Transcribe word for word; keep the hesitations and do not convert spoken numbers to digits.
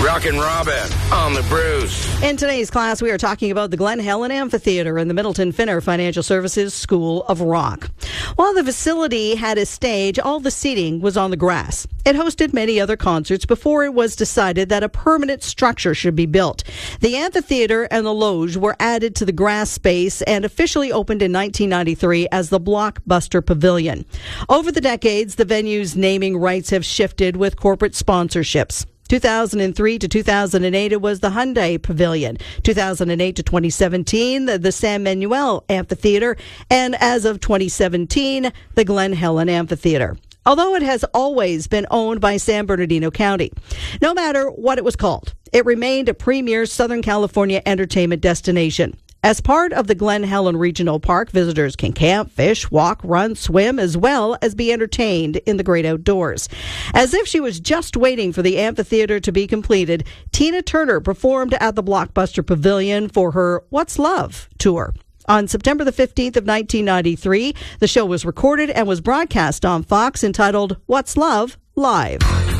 Rockin' Robin on the Bruce. In today's class, we are talking about the Glen Helen Amphitheater and the Middleton Finner Financial Services School of Rock. While the facility had a stage, all the seating was on the grass. It hosted many other concerts before it was decided that a permanent structure should be built. The amphitheater and the loge were added to the grass space and officially opened in nineteen ninety-three as the Blockbuster Pavilion. Over the decades, the venue's naming rights have shifted with corporate sponsorships. two thousand three to two thousand eight, it was the Hyundai Pavilion. two thousand eight to twenty seventeen, the, the San Manuel Amphitheater. And as of twenty seventeen, the Glen Helen Amphitheater. Although it has always been owned by San Bernardino County. No matter what it was called, it remained a premier Southern California entertainment destination. As part of the Glen Helen Regional Park, visitors can camp, fish, walk, run, swim, as well as be entertained in the great outdoors. As if she was just waiting for the amphitheater to be completed, Tina Turner performed at the Blockbuster Pavilion for her What's Love tour. On September the fifteenth of nineteen ninety-three, the show was recorded and was broadcast on Fox entitled What's Love Live.